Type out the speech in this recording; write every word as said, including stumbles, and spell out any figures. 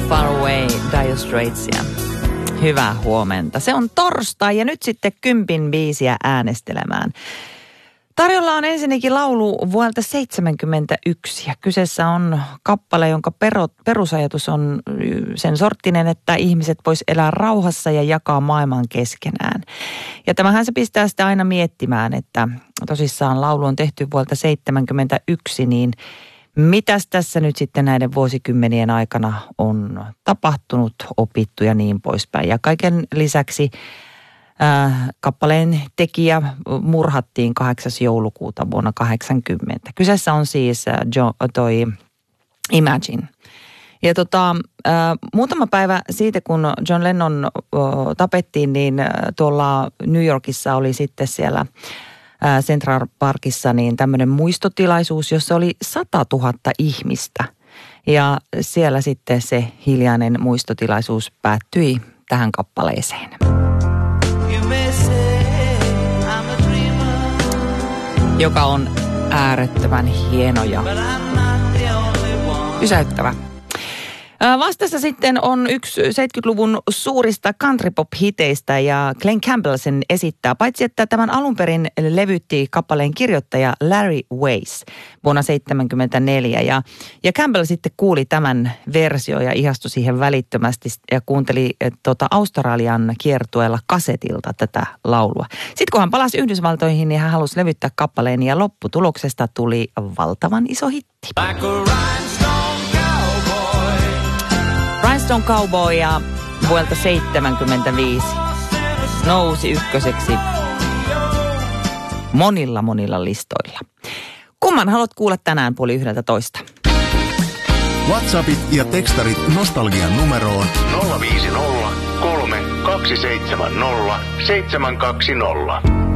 Far Away, Dire Straitsia. Hyvää huomenta. Se on torstai ja nyt sitten kympin biisiä äänestelemään. Tarjolla on ensinnäkin laulu vuodelta seitsemänkymmentäyksi ja kyseessä on kappale, jonka perusajatus on sen sorttinen, että ihmiset vois elää rauhassa ja jakaa maailman keskenään. Ja tämähän se pistää sitä aina miettimään, että tosissaan laulu on tehty vuodelta seitsemänkymmentäyksi, niin mitäs tässä nyt sitten näiden vuosikymmenien aikana on tapahtunut, opittu ja niin poispäin. Ja kaiken lisäksi äh, kappaleen tekijä murhattiin kahdeksas joulukuuta vuonna kahdeksankymmentä. Kyseessä on siis äh, jo, toi Imagine. Ja tota, äh, muutama päivä siitä, kun John Lennon äh, tapettiin, niin äh, tuolla New Yorkissa oli sitten siellä Central Parkissa niin tämmöinen muistotilaisuus, jossa oli satatuhatta ihmistä. Ja siellä sitten se hiljainen muistotilaisuus päättyi tähän kappaleeseen. Joka on äärettömän hieno ja pysäyttävä. Vastassa sitten on yksi seitsemänkymmentäluvun suurista countrypop-hiteistä ja Glen Campbell sen esittää. Paitsi että tämän alun perin levytti kappaleen kirjoittaja Larry Weiss vuonna seitsemänkymmentäneljä. Ja, ja Campbell sitten kuuli tämän versio ja ihastui siihen välittömästi ja kuunteli tota, Australian kiertueella kasetilta tätä laulua. Sitten kun hän palasi Yhdysvaltoihin, niin hän halusi levyttää kappaleen ja lopputuloksesta tuli valtavan iso hitti. Rhinestone Cowboy ja vuodelta seitsemänkymmentäviisi nousi ykköseksi monilla monilla listoilla. Kumman haluat kuulla tänään puoli yhdeltä toista? WhatsAppit ja tekstarit nostalgian numeroon nolla viisi nolla kolme kaksi seitsemän nolla seitsemän kaksi nolla.